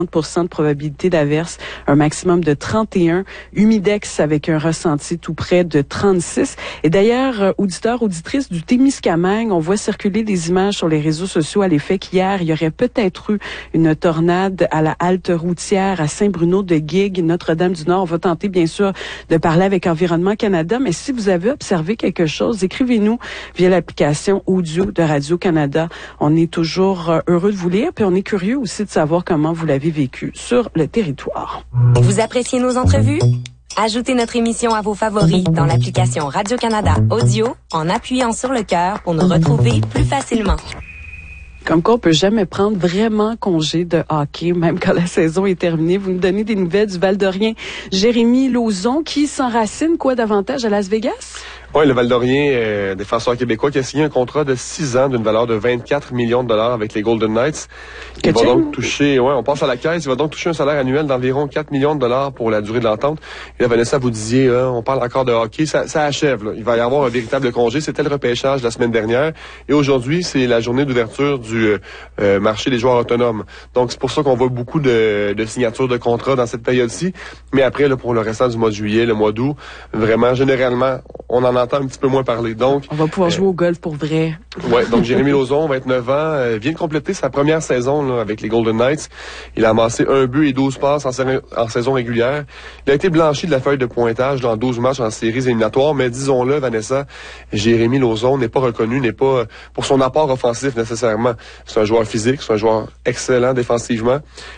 de probabilité d'averse, un maximum de 31, humidex avec un ressenti tout près de 36. Et d'ailleurs, auditeurs, auditrices du Témiscamingue, on voit circuler des images sur les réseaux sociaux à l'effet qu'hier, il y aurait peut-être eu une tornade à la halte routière à Saint-Bruno-de-Guigues, Notre-Dame-du-Nord. On va tenter, bien sûr, de parler avec Environnement Canada, mais si vous avez observé quelque chose, écrivez-nous via l'application audio de Radio-Canada. On est toujours heureux de vous lire, puis on est curieux aussi de savoir comment vous l'avez vécu sur le territoire. Vous appréciez nos entrevues? Ajoutez notre émission à vos favoris dans l'application Radio-Canada Audio en appuyant sur le cœur pour nous retrouver plus facilement. Comme quoi, on peut jamais prendre vraiment congé de hockey, même quand la saison est terminée. Vous nous donnez des nouvelles du Val-d'Orien. Jérémy Lauzon, qui s'enracine quoi davantage à Las Vegas? Oui, le Val-d'Orien, défenseur québécois, qui a signé un contrat de 6 ans d'une valeur de 24 millions de dollars avec les Golden Knights. Il va donc toucher, on passe à la caisse, il va donc toucher un salaire annuel d'environ 4 millions de dollars pour la durée de l'entente. Et là, Vanessa, vous disiez, on parle encore de hockey, ça achève, là. Il va y avoir un véritable congé. C'était le repêchage la semaine dernière. Et aujourd'hui, c'est la journée d'ouverture du marché des joueurs autonomes. Donc, c'est pour ça qu'on voit beaucoup de signatures de contrats dans cette période-ci. Mais après, là, pour le restant du mois de juillet, le mois d'août, vraiment, généralement, on en entend un petit peu moins parler. Donc, on va pouvoir jouer au golf pour vrai. Ouais, donc Jérémy Lauzon, 29 ans, vient de compléter sa première saison là, avec les Golden Knights. Il a amassé 1 but et 12 passes en saison régulière. Il a été blanchi de la feuille de pointage dans 12 matchs en séries éliminatoires, mais disons-le, Vanessa, Jérémy Lauzon n'est pas reconnu, n'est pas pour son apport offensif nécessairement. C'est un joueur physique, c'est un joueur excellent défensivement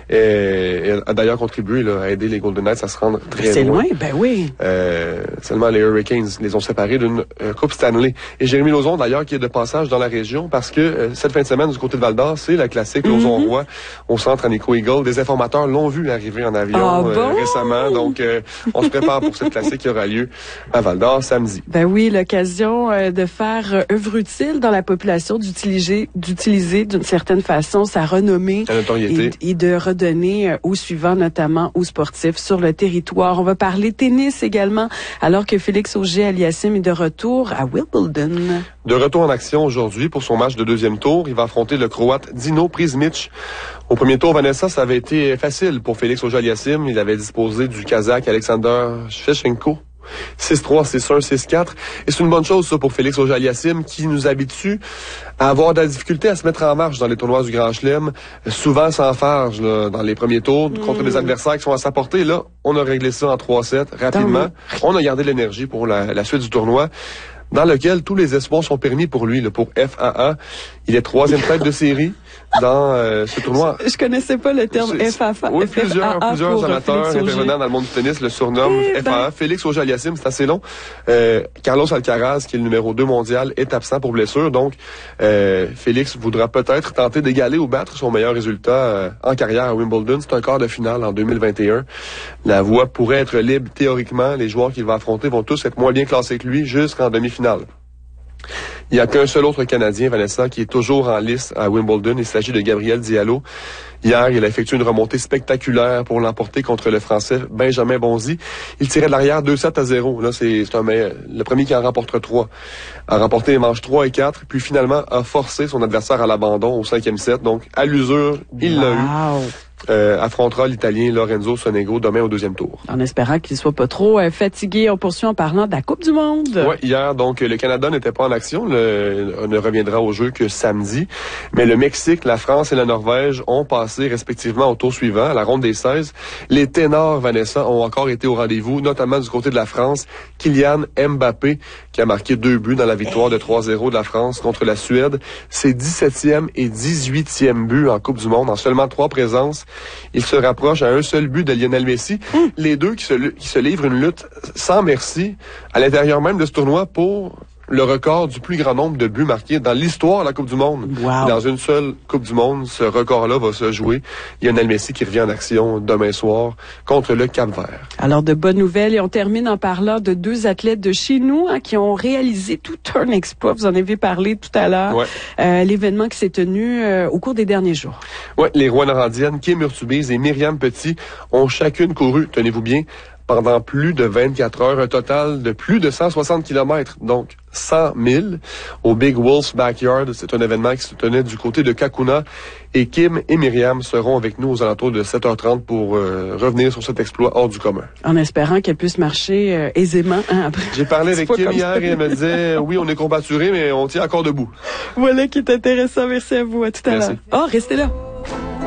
et a d'ailleurs contribué là, à aider les Golden Knights à se rendre très loin. C'est loin, ben oui. Seulement les Hurricanes les ont séparés d'une Coupe Stanley. Et Jérémy Lauzon, d'ailleurs, qui est de passage dans la région parce que cette fin de semaine, du côté de Val-d'Or, c'est la classique Lauzon-Roy au centre Nico Eagle. Des informateurs l'ont vu arriver en avion récemment. Donc, on se prépare pour cette classique qui aura lieu à Val-d'Or samedi. Ben oui, l'occasion de faire œuvre utile dans la population, d'utiliser d'une certaine façon sa renommée et de redonner aux suivants, notamment aux sportifs sur le territoire. On va parler tennis également, alors que Félix Auger-Aliassime est de retour à Wimbledon. De retour en action aujourd'hui pour son match de deuxième tour. Il va affronter le Croate Dino Prizmic. Au premier tour, Vanessa, ça avait été facile pour Félix Auger-Aliassime. Il avait disposé du Kazakh Alexander Shevchenko. 6-3, 6-1, 6-4. Et c'est une bonne chose, ça, pour Félix Auger-Aliassime, qui nous habitue à avoir de la difficulté à se mettre en marche dans les tournois du Grand Chelem. Souvent sans farge, là, dans les premiers tours, contre des adversaires qui sont à sa portée. Là, on a réglé ça en 3-7, rapidement. On a gardé l'énergie pour la suite du tournoi, dans lequel tous les espoirs sont permis pour lui, là, pour FAA. Il est 3e tête de série dans ce tournoi. Je connaissais pas le terme FAA. Oui, plusieurs amateurs intervenants dans le monde du tennis le surnomment FAA. Félix Auger-Aliassime, c'est assez long. Carlos Alcaraz, qui est le numéro 2 mondial, est absent pour blessure. Donc, Félix voudra peut-être tenter d'égaler ou battre son meilleur résultat en carrière à Wimbledon. C'est un quart de finale en 2021. La voie pourrait être libre théoriquement. Les joueurs qu'il va affronter vont tous être moins bien classés que lui jusqu'en demi-finale. Il n'y a qu'un seul autre Canadien, Vanessa, qui est toujours en lice à Wimbledon. Il s'agit de Gabriel Diallo. Hier, il a effectué une remontée spectaculaire pour l'emporter contre le Français Benjamin Bonzi. Il tirait de l'arrière 2-7-0. Là, c'est le premier qui en remporte 3. A remporté les manches 3 et 4, puis finalement a forcé son adversaire à l'abandon au 5e set. Donc, à l'usure, il l'a eu. Affrontera l'Italien Lorenzo Sonego demain au 2e tour. En espérant qu'il soit pas trop fatigué. On poursuit en parlant de la Coupe du Monde. Oui, hier, donc, le Canada n'était pas en action. On ne reviendra au jeu que samedi. Mais le Mexique, la France et la Norvège ont passé respectivement au tour suivant, à la ronde des 16. Les ténors, Vanessa, ont encore été au rendez-vous, notamment du côté de la France. Kylian Mbappé, qui a marqué 2 buts dans la victoire de 3-0 de la France contre la Suède. C'est 17e et 18e but en Coupe du Monde, en seulement 3 présences. Il se rapproche à un seul but de Lionel Messi. Les deux qui se livrent une lutte sans merci à l'intérieur même de ce tournoi pour le record du plus grand nombre de buts marqués dans l'histoire de la Coupe du Monde. Wow. Dans une seule Coupe du Monde, ce record-là va se jouer. Lionel Messi qui revient en action demain soir contre le Cap-Vert. Alors, de bonnes nouvelles. Et on termine en parlant de 2 athlètes de chez nous qui ont réalisé tout un exploit. Vous en avez parlé tout à l'heure. Ouais. L'événement qui s'est tenu au cours des derniers jours. Oui, les Rouenaurandiennes Kim Urtubise et Myriam Petit ont chacune couru, tenez-vous bien, pendant plus de 24 heures, un total de plus de 160 km, donc 100 000, au Big Wolf's Backyard. C'est un événement qui se tenait du côté de Kakuna. Et Kim et Myriam seront avec nous aux alentours de 7h30 pour revenir sur cet exploit hors du commun. En espérant qu'elle puisse marcher aisément après. J'ai parlé avec Kim hier et elle me disait, oui, on est combatturé, mais on tient encore debout. Voilà qui est intéressant. Merci à vous. À tout à l'heure. Oh, restez là.